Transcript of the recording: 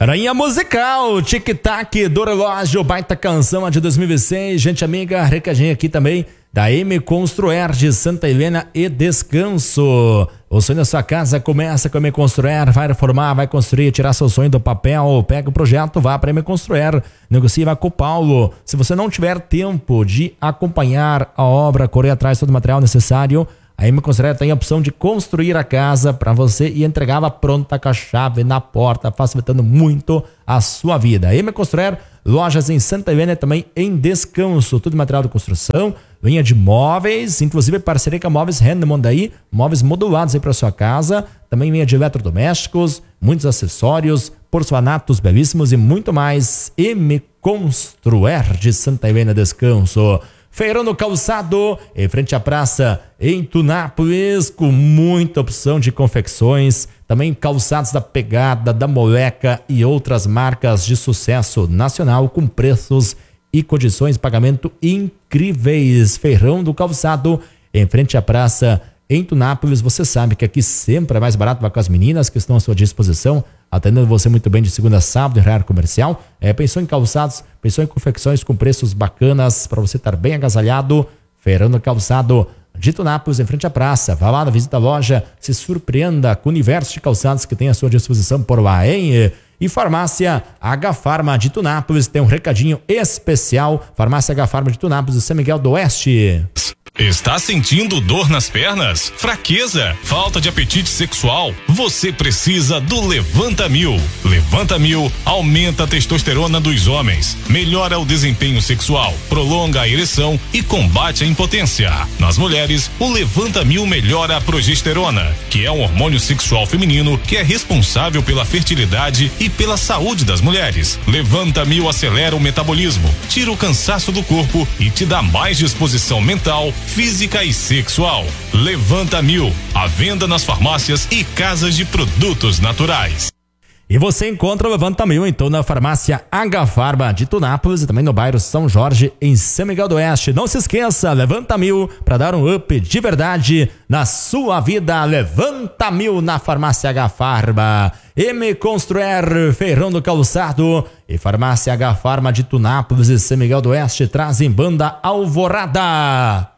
Rainha musical, tic-tac do relógio, baita canção de 2006. Gente amiga, recadinho aqui também da M Construer de Santa Helena e Descanso. O sonho da sua casa começa com a M Construer. Vai reformar, vai construir, tirar seu sonho do papel. Pega o projeto, vá para a M Construer. Negocie, vai com o Paulo. Se você não tiver tempo de acompanhar a obra, correr atrás de todo o material necessário, a M Construer tem a opção de construir a casa para você e entregava pronta com a chave na porta, facilitando muito a sua vida. A M Construer, lojas em Santa Helena e também em Descanso, tudo material de construção, linha de móveis, inclusive parceria com a Móveis Rendemont aí, móveis modulados aí para sua casa, também linha de eletrodomésticos, muitos acessórios, porcelanatos belíssimos e muito mais. M Construer de Santa Helena Descanso. Feirão do Calçado, em frente à praça, em Tunápolis, com muita opção de confecções, também calçados da Pegada, da Moleca e outras marcas de sucesso nacional com preços e condições de pagamento incríveis. Feirão do Calçado, em frente à praça, em Tunápolis. Você sabe que aqui sempre é mais barato, vai com as meninas que estão à sua disposição, atendendo você muito bem de segunda a sábado, em horário comercial. Pensou em calçados, pensou em confecções com preços bacanas para você estar bem agasalhado. Feirão do Calçado de Tunápolis, em frente à praça. Vá lá, visita a loja, se surpreenda com o universo de calçados que tem à sua disposição por lá, hein? E Farmácia H Farma de Tunápolis tem um recadinho especial. Farmácia H Farma de Tunápolis, de São Miguel do Oeste. Está sentindo dor nas pernas? Fraqueza? Falta de apetite sexual? Você precisa do Levanta Mil. Levanta Mil aumenta a testosterona dos homens, melhora o desempenho sexual, prolonga a ereção e combate a impotência. Nas mulheres, o Levanta Mil melhora a progesterona, que é um hormônio sexual feminino que é responsável pela fertilidade e pela saúde das mulheres. Levanta Mil acelera o metabolismo, tira o cansaço do corpo e te dá mais disposição mental, física e sexual. Levanta Mil, à venda nas farmácias e casas de produtos naturais. E você encontra o Levanta Mil, então, na farmácia H Farma de Tunápolis e também no bairro São Jorge, em São Miguel do Oeste. Não se esqueça, Levanta Mil, para dar um up de verdade na sua vida. Levanta Mil na farmácia H Farma. M Construer, Feirão do Calçado e farmácia H Farma de Tunápolis e São Miguel do Oeste trazem banda Alvorada.